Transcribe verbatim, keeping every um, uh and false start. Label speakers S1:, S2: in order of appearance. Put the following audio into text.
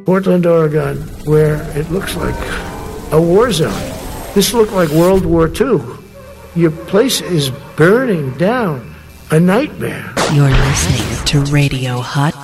S1: Portland, Oregon, where it looks like a war zone. This looked like World War Two. Your place is burning down. A nightmare.
S2: You're listening to Radio Hot